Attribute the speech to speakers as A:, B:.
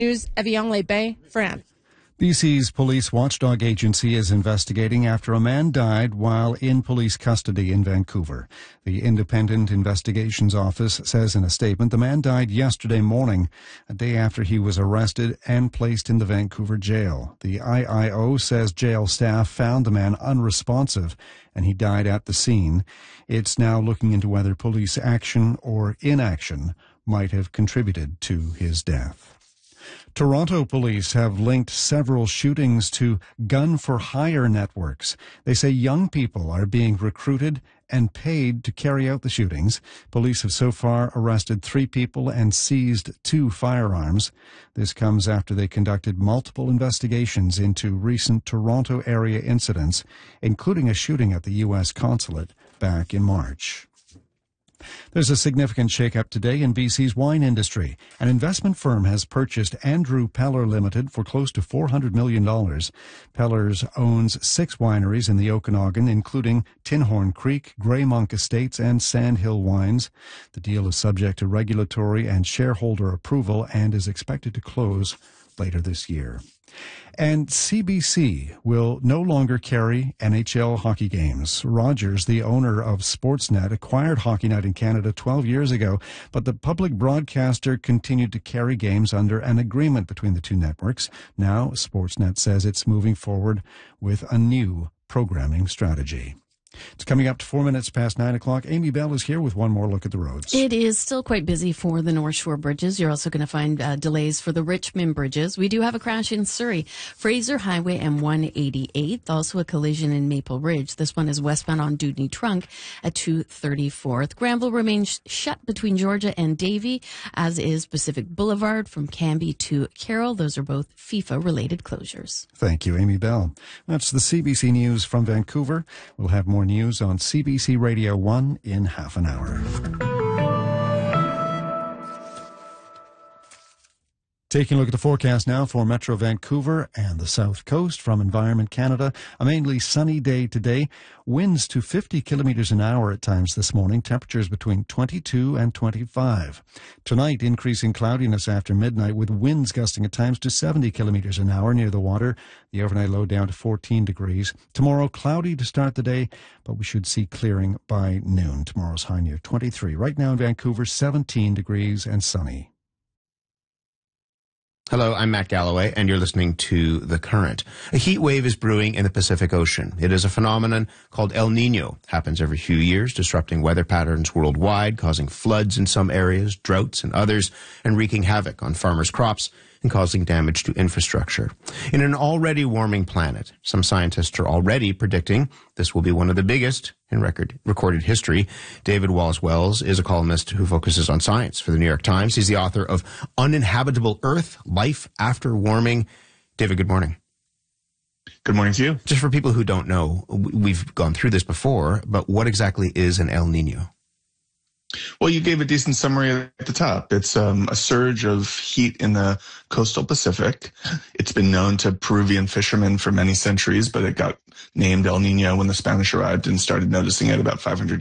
A: News, Evian-les-Bains, France.
B: BC's police watchdog agency is investigating after a man died while in police custody in Vancouver. The Independent Investigations Office says in a statement the man died yesterday morning, a day after he was arrested and placed in the Vancouver jail. The IIO says jail staff found the man unresponsive and he died at the scene. It's now looking into whether police action or inaction might have contributed to his death. Toronto police have linked several shootings to gun-for-hire networks. They say young people are being recruited and paid to carry out the shootings. Police have so far arrested 3 people and seized 2 firearms. This comes after they conducted multiple investigations into recent Toronto area incidents, including a shooting at the U.S. consulate back in March. There's a significant shake-up today in BC's wine industry. An investment firm has purchased Andrew Peller Limited for close to $400 million. Pellers owns 6 wineries in the Okanagan, including Tinhorn Creek, Grey Monk Estates, and Sandhill Wines. The deal is subject to regulatory and shareholder approval and is expected to close later this year. And CBC will no longer carry NHL hockey games. Rogers, the owner of Sportsnet, acquired Hockey Night in Canada 12 years ago, but the public broadcaster continued to carry games under an agreement between the 2 networks. Now, Sportsnet says it's moving forward with a new programming strategy. It's coming up to 4 minutes past 9 o'clock. Amy Bell is here with one more look at the roads.
C: It is still quite busy for the North Shore bridges. You're also going to find delays for the Richmond bridges. We do have a crash in Surrey, Fraser Highway and 188th. Also a collision in Maple Ridge. This one is westbound on Dudney Trunk at 234th. Granville remains shut between Georgia and Davie, as is Pacific Boulevard from Canby to Carroll. Those are both FIFA-related closures.
B: Thank you, Amy Bell. That's the CBC News from Vancouver. We'll have more news on CBC Radio 1 in half an hour. Taking a look at the forecast now for Metro Vancouver and the South Coast from Environment Canada. A mainly sunny day today. Winds to 50 kilometers an hour at times this morning. Temperatures between 22 and 25. Tonight, increasing cloudiness after midnight with winds gusting at times to 70 kilometers an hour near the water. The overnight low down to 14 degrees. Tomorrow, cloudy to start the day, but we should see clearing by noon. Tomorrow's high near 23. Right now in Vancouver, 17 degrees and sunny.
D: Hello, I'm Matt Galloway, and you're listening to The Current. A heat wave is brewing in the Pacific Ocean. It is a phenomenon called El Niño. Happens every few years, disrupting weather patterns worldwide, causing floods in some areas, droughts in others, and wreaking havoc on farmers' crops and causing damage to infrastructure. In an already warming planet, some scientists are already predicting this will be one of the biggest in recorded history. David Wallace Wells is a columnist who focuses on science for the New York Times. He's the author of Uninhabitable Earth, Life After Warming. David, good morning.
E: Good morning to you.
D: Just for people who don't know, we've gone through this before, but what exactly is an El Niño?
E: Well, you gave a decent summary at the top. It's a surge of heat in the coastal Pacific. It's been known to Peruvian fishermen for many centuries, but it got named El Niño when the Spanish arrived and started noticing it about 500